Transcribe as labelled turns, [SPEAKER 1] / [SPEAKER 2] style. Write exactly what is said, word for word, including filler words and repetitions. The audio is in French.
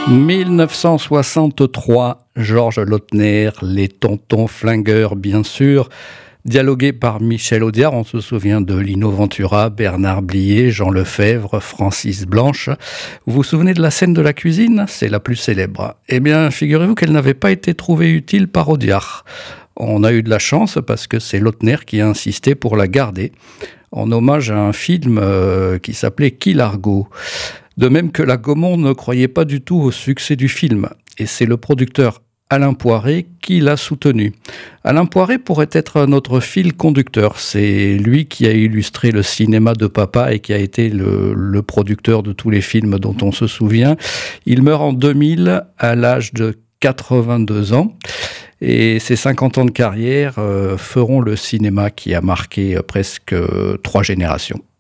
[SPEAKER 1] mille neuf cent soixante-trois, Georges Lautner, les Tontons Flingueurs, bien sûr, dialogué par Michel Audiard. On se souvient de Lino Ventura, Bernard Blier, Jean Lefebvre, Francis Blanche. Vous vous souvenez de la scène de la cuisine ? C'est la plus célèbre. Eh bien, figurez-vous qu'elle n'avait pas été trouvée utile par Audiard. On a eu de la chance parce que c'est Lautner qui a insisté pour la garder, en hommage à un film euh, qui s'appelait Qui Largo. De même que la Gaumont ne croyait pas du tout au succès du film. Et c'est le producteur Alain Poiré qui l'a soutenu. Alain Poiré pourrait être notre fil conducteur. C'est lui qui a illustré le cinéma de papa et qui a été le, le producteur de tous les films dont on se souvient. Il meurt en deux mille à l'âge de quatre-vingt-deux ans. Et ses cinquante ans de carrière euh, feront le cinéma qui a marqué euh, presque euh, trois générations.